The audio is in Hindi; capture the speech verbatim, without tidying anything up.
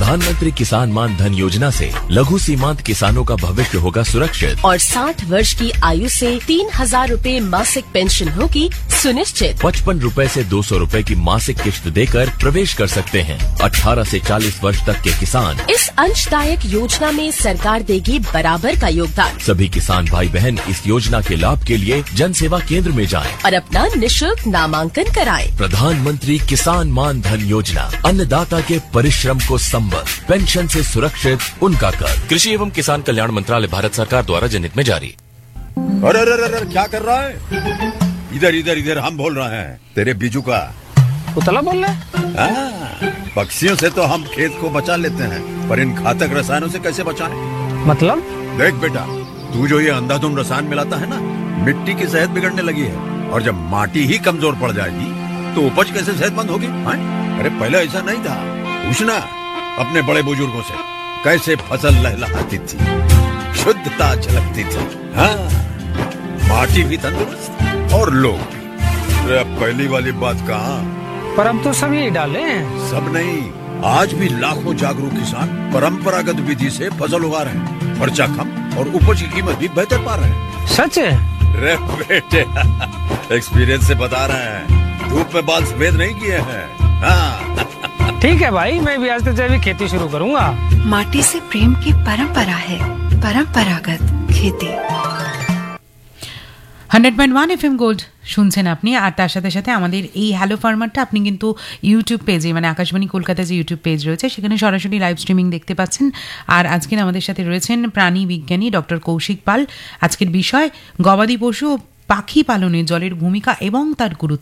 प्रधानमंत्री किसान मान धन योजना से लघु सीमांत किसानों का भविष्य होगा सुरक्षित और साठ वर्ष की आयु से तीन हजार रूपए मासिक पेंशन होगी सुनिश्चित। पचपन रूपए से दो सौ रूपए की मासिक किश्त देकर प्रवेश कर सकते हैं। अठारह से चालीस वर्ष तक के किसान इस अंशदायक योजना में सरकार देगी बराबर का योगदान। सभी किसान भाई बहन इस योजना के लाभ के लिए जन सेवा केंद्र में जाएं और अपना निशुल्क नामांकन कराएं। प्रधानमंत्री किसान मान धन योजना, अन्नदाता के परिश्रम को संबल, पेंशन से सुरक्षित उनका कर। कृषि एवं किसान कल्याण मंत्रालय, भारत सरकार द्वारा जनहित में जारी। अरे अरे अरे क्या कर रहा है? इधर इधर इधर हम बोल रहे हैं तेरे बीजू का। उतला बोल रहा है? पक्षियों से तो हम खेत को बचा लेते हैं, पर इन घातक रसायनों से कैसे बचाएं? मतलब? देख बेटा, तू जो ये अंधाधुंध रसायन मिलाता है ना, मिट्टी की सेहत बिगड़ने लगी है। और जब माटी ही कमजोर पड़ जाएगी तो उपज कैसे सेहतमंद होगी? अरे पहले ऐसा नहीं था। पूछना अपने बड़े बुजुर्गों से, कैसे फसल लहलहाती थी, शुद्धता झलकती थी। हाँ, माटी भी तंदुरुस्त और लोग भी। अब पहली वाली बात कहाँ? पर अब तो सब यही डाले हैं। सब नहीं, आज भी लाखों जागरूक किसान परंपरागत विधि से फसल उगा रहे हैं। खर्चा कम और उपज की कीमत भी बेहतर पा रहे हैं। सच है? रे बेटे, एक्सपीरियंस से बता रहे हैं, धूप में बाल सफेद नहीं किए हैं। हाँ। ठीक है भाई, मैं भी आज से जैविक खेती शुरू करूंगा। माटी से प्रेम की परंपरा है, परंपरागत खेती। Hundred point one F M gold শুনছেন আপনি। আর তার সাথে সাথে আমাদের এই হ্যালো ফার্মারটা আপনি কিন্তু ইউটিউব পেজে, মানে আকাশবাণী কলকাতা যে ইউটিউব পেজ রয়েছে সেখানে সরাসরি লাইভ স্ট্রিমিং দেখতে পাচ্ছেন। আর আজকের আমাদের সাথে রয়েছেন প্রাণী বিজ্ঞানী ডক্টর কৌশিক পাল। আজকের বিষয় গবাদি পশু ও পাখি পালনে জলের ভূমিকা এবং তার গুরুত্ব।